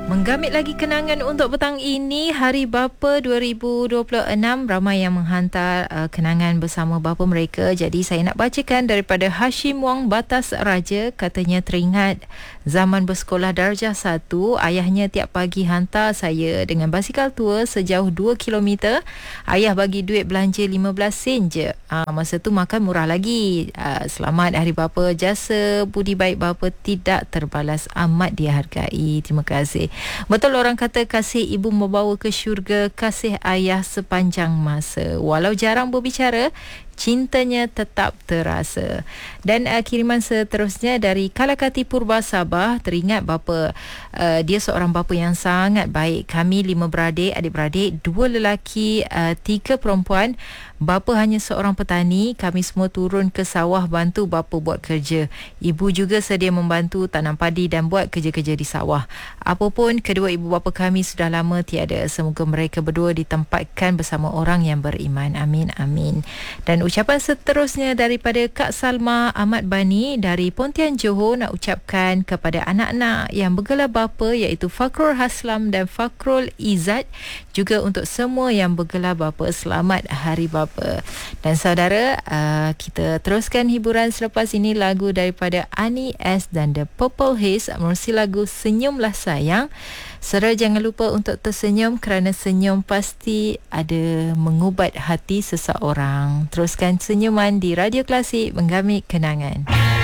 Menggamit lagi kenangan untuk petang ini, Hari Bapa 2026. Ramai yang menghantar kenangan bersama bapa mereka. Jadi saya nak bacakan daripada Hashim Wang Batas Raja. Katanya teringat zaman bersekolah darjah 1, ayahnya tiap pagi hantar saya dengan basikal tua sejauh 2 kilometer. Ayah bagi duit belanja 15 sen je. Masa tu makan murah lagi. Selamat Hari Bapa. Jasa budi baik bapa tidak terbalas, amat dihargai. Terima kasih. Betul orang kata kasih ibu membawa ke syurga, kasih ayah sepanjang masa. Walau jarang berbicara, cintanya tetap terasa. Dan kiriman seterusnya dari Kalakati Purba Sabah. Teringat bapa, dia seorang bapa yang sangat baik. Kami 5 beradik, adik-beradik, 2 lelaki, 3 perempuan. Bapa hanya seorang petani. Kami semua turun ke sawah bantu bapa buat kerja. Ibu juga sedia membantu tanam padi dan buat kerja-kerja di sawah. Apapun, kedua ibu bapa kami sudah lama tiada. Semoga mereka berdua ditempatkan bersama orang yang beriman. Amin, amin. Dan ucapan seterusnya daripada Kak Salma Ahmad Bani dari Pontian Johor, nak ucapkan kepada anak-anak yang bergelar bapa iaitu Fakrul Haslam dan Fakrul Izzat, juga untuk semua yang bergelar bapa, selamat Hari Bapa. Dan saudara, kita teruskan hiburan selepas ini, lagu daripada Ani S dan The Purple Haze menerusi lagu Senyumlah Sayang. Saudara jangan lupa untuk tersenyum kerana senyum pasti ada mengubat hati seseorang. Teruskan senyuman di Radio Klasik, menggamit kenangan.